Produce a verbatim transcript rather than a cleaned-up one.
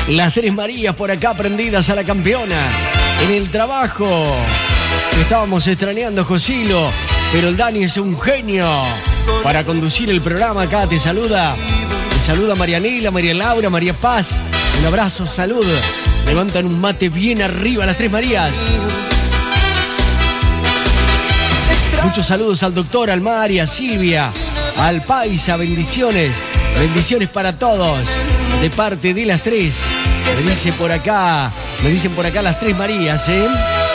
Las Tres Marías por acá prendidas a la campeona. En el trabajo. Estábamos extrañando a Josilo, pero el Dani es un genio para conducir el programa. Acá te saluda. Te saluda Marianela, María Laura, María Paz. Un abrazo, salud. Levantan un mate bien arriba las Tres Marías. Muchos saludos al doctor, al Mari, a Silvia, al Paisa, bendiciones. Bendiciones para todos. De parte de las tres. Me dice por acá, me dicen por acá las Tres Marías, ¿eh?